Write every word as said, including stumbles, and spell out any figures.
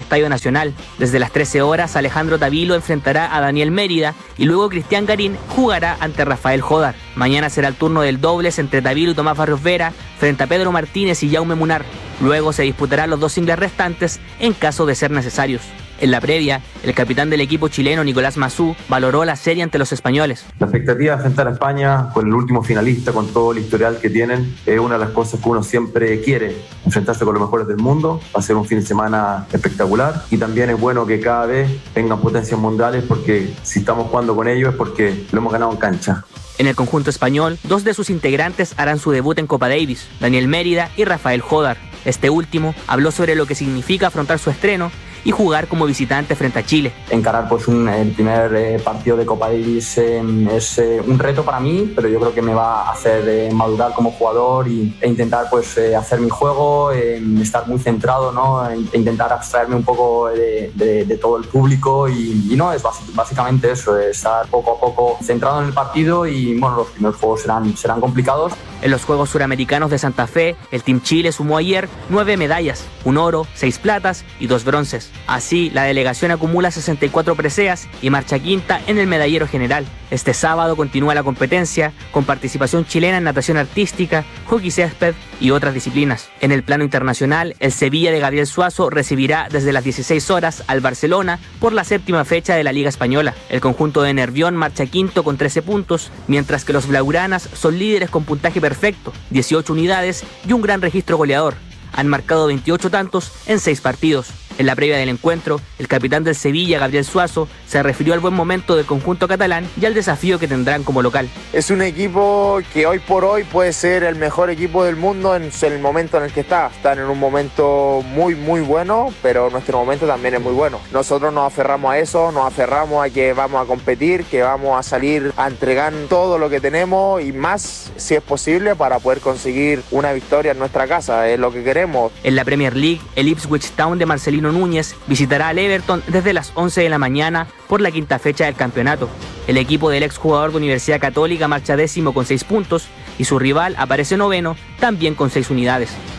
Estadio Nacional. Desde las trece horas, Alejandro Tavilo enfrentará a Daniel Mérida y luego Cristian Garín jugará ante Rafael Jodar. Mañana será el turno del dobles entre Tavilo y Tomás Barrios Vera frente a Pedro Martínez y Jaume Munar. Luego se disputarán los dos singles restantes en caso de ser necesarios. En la previa, el capitán del equipo chileno, Nicolás Massú, valoró la serie ante los españoles. La expectativa de enfrentar a España con el último finalista, con todo el historial que tienen, es una de las cosas que uno siempre quiere, enfrentarse con los mejores del mundo. Va a ser un fin de semana espectacular y también es bueno que cada vez tengan potencias mundiales, porque si estamos jugando con ellos es porque lo hemos ganado en cancha. En el conjunto español, dos de sus integrantes harán su debut en Copa Davis, Daniel Mérida y Rafael Jodar. Este último habló sobre lo que significa afrontar su estreno y jugar como visitante frente a Chile. Encarar pues un, el primer eh, partido de Copa Davis eh, es eh, un reto para mí, pero yo creo que me va a hacer eh, madurar como jugador y, e intentar pues eh, hacer mi juego, eh, estar muy centrado, ¿no? E intentar abstraerme un poco de, de, de todo el público y, y no, es bas- básicamente eso, estar poco a poco centrado en el partido y bueno, los primeros juegos serán, serán complicados. En los Juegos Suramericanos de Santa Fe, el Team Chile sumó ayer nueve medallas, un oro, seis platas y dos bronces. Así, la delegación acumula sesenta y cuatro preseas y marcha quinta en el medallero general. Este sábado continúa la competencia con participación chilena en natación artística, hockey césped y otras disciplinas. En el plano internacional, el Sevilla de Gabriel Suazo recibirá desde las dieciséis horas al Barcelona por la séptima fecha de la Liga Española. El conjunto de Nervión marcha quinto con trece puntos, mientras que los blaugranas son líderes con puntaje perfecto, dieciocho unidades y un gran registro goleador. Han marcado veintiocho tantos en seis partidos. En la previa del encuentro, el capitán del Sevilla, Gabriel Suazo, se refirió al buen momento del conjunto catalán y al desafío que tendrán como local. Es un equipo que hoy por hoy puede ser el mejor equipo del mundo en el momento en el que está. Están en un momento muy muy bueno, pero nuestro momento también es muy bueno. Nosotros nos aferramos a eso, nos aferramos a que vamos a competir, que vamos a salir a entregar todo lo que tenemos y más si es posible para poder conseguir una victoria en nuestra casa, es lo que queremos. En la Premier League, el Ipswich Town de Marcelino Núñez visitará al Everton desde las once de la mañana por la quinta fecha del campeonato. El equipo del exjugador de Universidad Católica marcha décimo con seis puntos y su rival aparece noveno también con seis unidades.